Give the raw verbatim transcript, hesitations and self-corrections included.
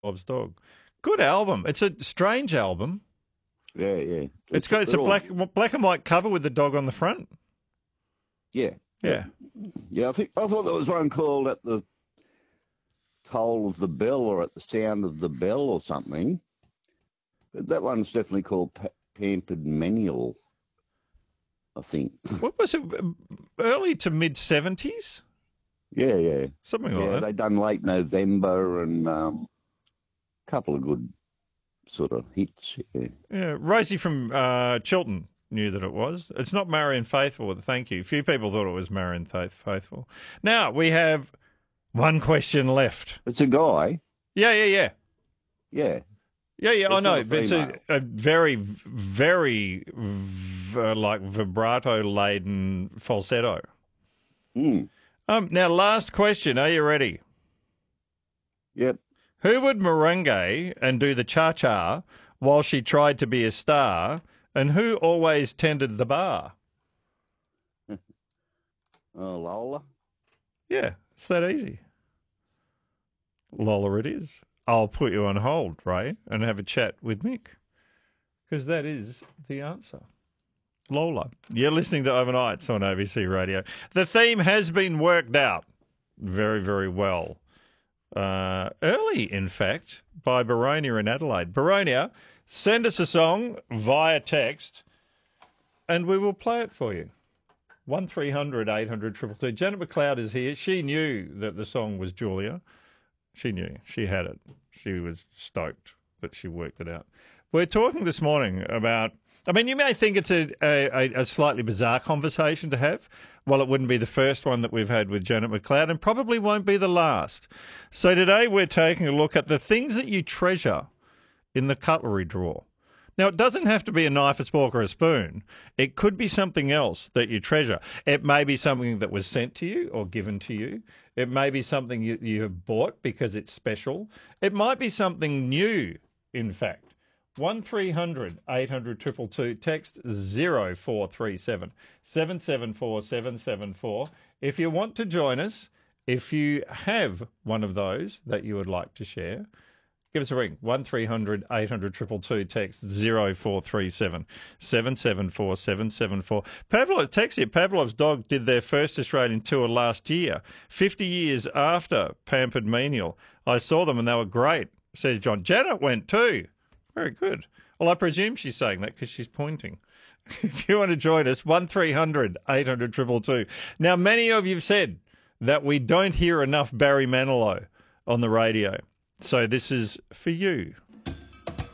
Bob's Dog. Good album. It's a strange album. Yeah, yeah. It's got it's a all- black black and white cover with the dog on the front. Yeah. Yeah. Yeah, I think I thought there was one called At the Toll of the Bell or At the Sound of the Bell or something. But that one's definitely called pa- Pampered Manual, I think. What was it? Early to mid seventies? Yeah, yeah. Something like Yeah, that. they done Late November and um, a couple of good sort of hits. Yeah. Yeah, Rosie from uh, Chiltern knew that it was. It's not Marion Faithful, thank you. Few people thought it was Marion Faith- Faithful. Now, we have one question left. It's a guy. Yeah, yeah, yeah. Yeah. Yeah, yeah, It's I know. not a But it's a, female. a very, very, v- uh, like, vibrato-laden falsetto. Mm. Um, now, last question. Are you ready? Yep. Who would merengue and do the cha-cha while she tried to be a star, and who always tended the bar? Oh, Lola. Yeah, it's that easy. Lola it is. I'll put you on hold, Ray, and have a chat with Mick, because that is the answer. Lola. You're listening to Overnights on A B C Radio. The theme has been worked out very, very well. Uh, early, in fact, by Baronia in Adelaide. Baronia, send us a song via text, and we will play it for you. one three hundred eight hundred two two two. Janet McLeod is here. She knew that the song was Julia. She knew. She had it. She was stoked that she worked it out. We're talking this morning about, I mean, you may think it's a, a, a slightly bizarre conversation to have. Well, it wouldn't be the first one that we've had with Janet McLeod, and probably won't be the last. So today we're taking a look at the things that you treasure in the cutlery drawer. Now, it doesn't have to be a knife, a fork, or a spoon. It could be something else that you treasure. It may be something that was sent to you or given to you. It may be something you, you have bought because it's special. It might be something new, in fact. one three hundred eight hundred two two two, text zero four three seven seven seven four seven seven four. If you want to join us, if you have one of those that you would like to share, give us a ring, one three hundred eight hundred two two two, text zero four three seven seven seven four seven seven four. Pavlov, text here, Pavlov's Dog did their first Australian tour last year, fifty years after Pampered Menial. I saw them and they were great, says John. Janet went too. Very good. Well, I presume she's saying that because she's pointing. If you want to join us, one three hundred eight hundred two two two. Now, many of you have said that we don't hear enough Barry Manilow on the radio. So this is for you.